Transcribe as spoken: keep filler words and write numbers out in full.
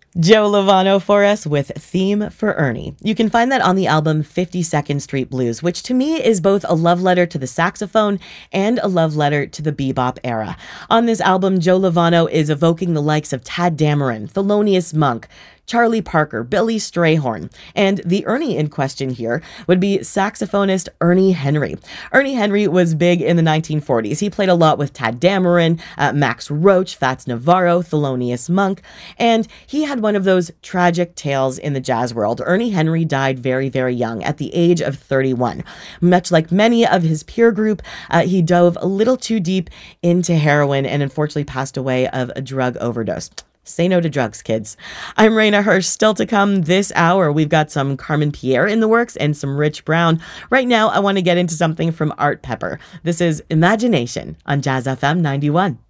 Joe Lovano for us with Theme for Ernie. You can find that on the album fifty-second Street Blues, which to me is both a love letter to the saxophone and a love letter to the bebop era. On this album, Joe Lovano is evoking the likes of Tadd Dameron, Thelonious Monk, Charlie Parker, Billy Strayhorn, and the Ernie in question here would be saxophonist Ernie Henry. Ernie Henry was big in the nineteen forties. He played a lot with Tadd Dameron, uh, Max Roach, Fats Navarro, Thelonious Monk, and he had one of those tragic tales in the jazz world. Ernie Henry died very, very young at the age of thirty-one. Much like many of his peer group, uh, he dove a little too deep into heroin and unfortunately passed away of a drug overdose. Say no to drugs, kids. I'm Raina Hirsch. Still to come this hour, we've got some Carmen Pierre in the works and some Rich Brown. Right now, I want to get into something from Art Pepper. This is Imagination on Jazz F M ninety-one.